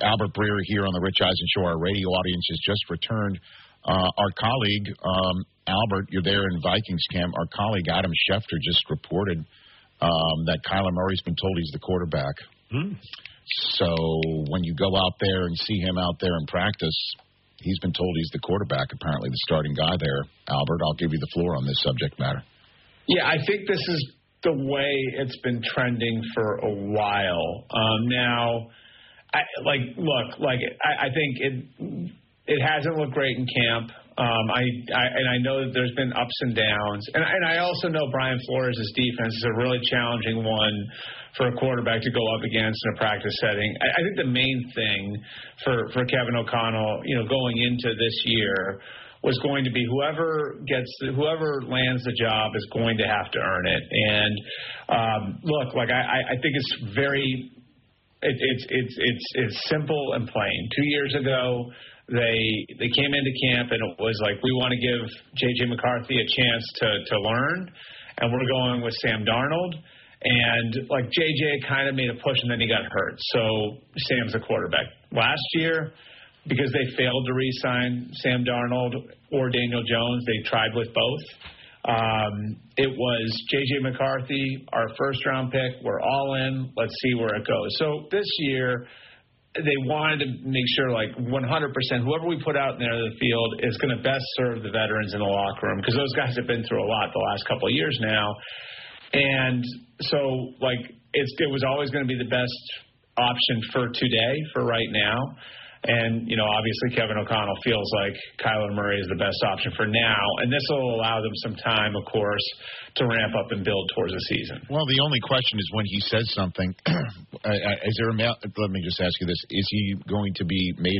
Albert Breer here on the Rich Eisen Show. Our radio audience has just returned. Our colleague, Albert, you're there in Vikings camp. Our colleague, Adam Schefter, just reported that Kyler Murray's been told he's the quarterback. So when you go out there and see him out there in practice, he's been told he's the quarterback, apparently the starting guy there. Albert, I'll give you the floor on this subject matter. Yeah, I think this is the way it's been trending for a while. Now, I think it hasn't looked great in camp. I know that there's been ups and downs. And I also know Brian Flores' defense is a really challenging one for a quarterback to go up against in a practice setting. I think the main thing for Kevin O'Connell, going into this year was going to be whoever lands the job is going to have to earn it. And I think it's very it's simple and plain. 2 years ago, they came into camp and it was like, we want to give J.J. McCarthy a chance to learn, and we're going with Sam Darnold. And J.J. kind of made a push and then he got hurt, so Sam's the quarterback. Last year, because they failed to re-sign Sam Darnold or Daniel Jones, they tried with both. It was J.J. McCarthy, our first-round pick. We're all in. Let's see where it goes. So this year, they wanted to make sure 100% whoever we put out there in the field is going to best serve the veterans in the locker room, because those guys have been through a lot the last couple of years now. And so, it was always going to be the best option for today, for right now. And, obviously Kevin O'Connell feels like Kyler Murray is the best option for now. And this will allow them some time, of course, to ramp up and build towards the season. Well, the only question is when he says something, let me just ask you this, is he going to be made